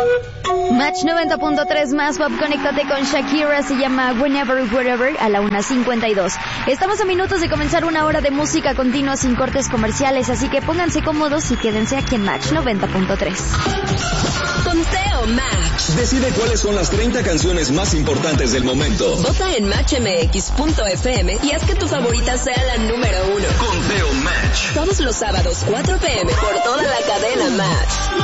Match 90.3 más pop, conéctate con Shakira, se llama Whenever, Wherever, a la 1:52. Estamos a minutos de comenzar una hora de música continua sin cortes comerciales, así que pónganse cómodos y quédense aquí en Match 90.3. Conteo Match. Decide cuáles son las 30 canciones más importantes del momento. Vota en matchmx.fm y haz que tu favorita sea la número 1. Conteo Match. Todos los sábados, 4 p.m. por toda la cadena Match.